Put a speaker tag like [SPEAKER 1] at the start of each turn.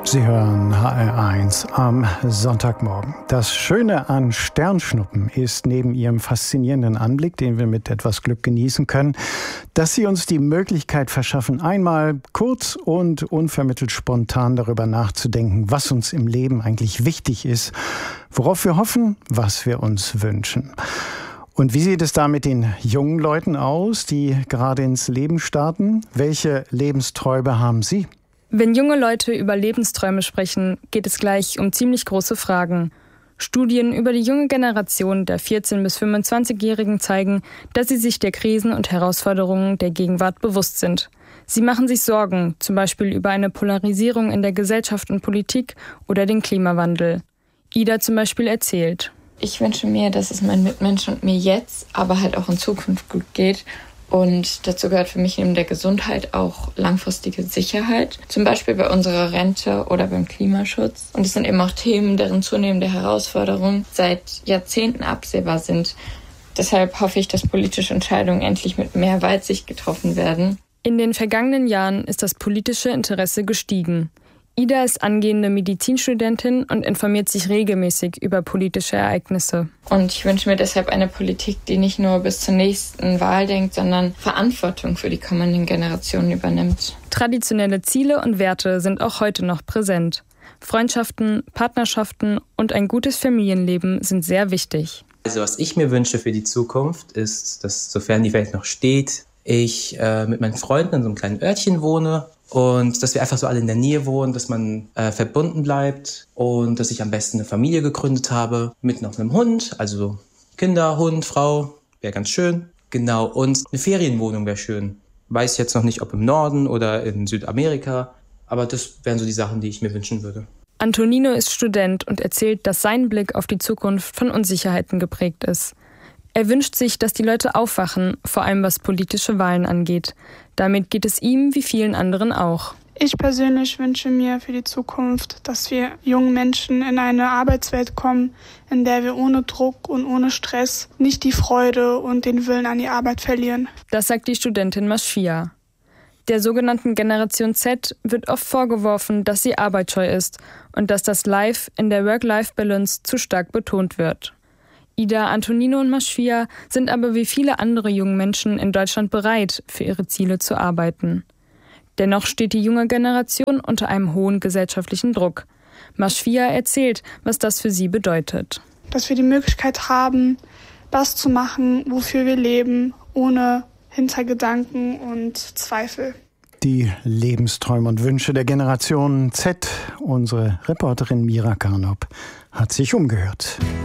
[SPEAKER 1] Sie hören HR1 am Sonntagmorgen. Das Schöne an Sternschnuppen ist neben ihrem faszinierenden Anblick, den wir mit etwas Glück genießen können, dass sie uns die Möglichkeit verschaffen, einmal kurz und unvermittelt spontan darüber nachzudenken, was uns im Leben eigentlich wichtig ist, worauf wir hoffen, was wir uns wünschen. Und wie sieht es da mit den jungen Leuten aus, die gerade ins Leben starten? Welche Lebensträume haben Sie?
[SPEAKER 2] Wenn junge Leute über Lebensträume sprechen, geht es gleich um ziemlich große Fragen. Studien über die junge Generation der 14- bis 25-Jährigen zeigen, dass sie sich der Krisen und Herausforderungen der Gegenwart bewusst sind. Sie machen sich Sorgen, zum Beispiel über eine Polarisierung in der Gesellschaft und Politik oder den Klimawandel. Ida zum Beispiel erzählt:
[SPEAKER 3] Ich wünsche mir, dass es meinen Mitmenschen und mir jetzt, aber halt auch in Zukunft gut geht. Und dazu gehört für mich neben der Gesundheit auch langfristige Sicherheit. Zum Beispiel bei unserer Rente oder beim Klimaschutz. Und es sind eben auch Themen, deren zunehmende Herausforderungen seit Jahrzehnten absehbar sind. Deshalb hoffe ich, dass politische Entscheidungen endlich mit mehr Weitsicht getroffen werden.
[SPEAKER 2] In den vergangenen Jahren ist das politische Interesse gestiegen. Ida ist angehende Medizinstudentin und informiert sich regelmäßig über politische Ereignisse.
[SPEAKER 3] Und ich wünsche mir deshalb eine Politik, die nicht nur bis zur nächsten Wahl denkt, sondern Verantwortung für die kommenden Generationen übernimmt.
[SPEAKER 2] Traditionelle Ziele und Werte sind auch heute noch präsent. Freundschaften, Partnerschaften und ein gutes Familienleben sind sehr wichtig.
[SPEAKER 4] Also was ich mir wünsche für die Zukunft ist, dass, sofern die Welt noch steht, ich mit meinen Freunden in so einem kleinen Örtchen wohne. Und dass wir einfach so alle in der Nähe wohnen, dass man verbunden bleibt und dass ich am besten eine Familie gegründet habe mit noch einem Hund, also Kinder, Hund, Frau, wäre ganz schön. Genau, und eine Ferienwohnung wäre schön. Weiß jetzt noch nicht, ob im Norden oder in Südamerika, aber das wären so die Sachen, die ich mir wünschen würde.
[SPEAKER 2] Antonino ist Student und erzählt, dass sein Blick auf die Zukunft von Unsicherheiten geprägt ist. Er wünscht sich, dass die Leute aufwachen, vor allem was politische Wahlen angeht. Damit geht es ihm wie vielen anderen auch.
[SPEAKER 5] Ich persönlich wünsche mir für die Zukunft, dass wir jungen Menschen in eine Arbeitswelt kommen, in der wir ohne Druck und ohne Stress nicht die Freude und den Willen an die Arbeit verlieren.
[SPEAKER 2] Das sagt die Studentin Maschia. Der sogenannten Generation Z wird oft vorgeworfen, dass sie arbeitsscheu ist und dass das Life in der Work-Life-Balance zu stark betont wird. Ida, Antonino und Maschia sind aber wie viele andere junge Menschen in Deutschland bereit, für ihre Ziele zu arbeiten. Dennoch steht die junge Generation unter einem hohen gesellschaftlichen Druck. Maschia erzählt, was das für sie bedeutet.
[SPEAKER 5] Dass wir die Möglichkeit haben, das zu machen, wofür wir leben, ohne Hintergedanken und Zweifel.
[SPEAKER 1] Die Lebensträume und Wünsche der Generation Z. Unsere Reporterin Mira Karnop hat sich umgehört.